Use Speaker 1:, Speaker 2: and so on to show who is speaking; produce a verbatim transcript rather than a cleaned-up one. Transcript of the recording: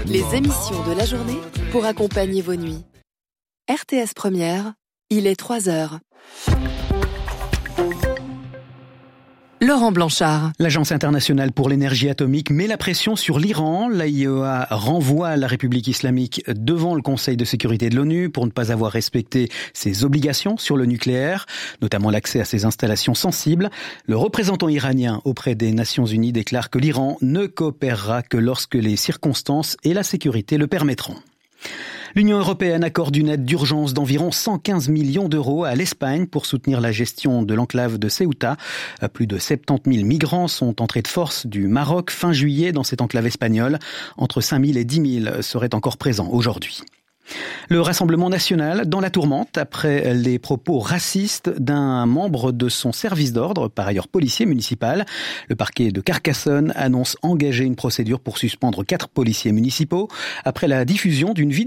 Speaker 1: Les émissions de la journée pour accompagner vos nuits. R T S Première, il est trois heures. Laurent Blanchard.
Speaker 2: L'Agence internationale pour l'énergie atomique met la pression sur l'Iran. L'A I E A renvoie la République islamique devant le Conseil de sécurité de l'ONU pour ne pas avoir respecté ses obligations sur le nucléaire, notamment l'accès à ses installations sensibles. Le représentant iranien auprès des Nations Unies déclare que l'Iran ne coopérera que lorsque les circonstances et la sécurité le permettront. L'Union européenne accorde une aide d'urgence d'environ cent quinze millions d'euros à l'Espagne pour soutenir la gestion de l'enclave de Ceuta. Plus de soixante-dix mille migrants sont entrés de force du Maroc fin juillet dans cette enclave espagnole. Entre cinq mille et dix mille seraient encore présents aujourd'hui. Le Rassemblement national dans la tourmente après les propos racistes d'un membre de son service d'ordre, par ailleurs policier municipal. Le parquet de Carcassonne annonce engager une procédure pour suspendre quatre policiers municipaux après la diffusion d'une vidéo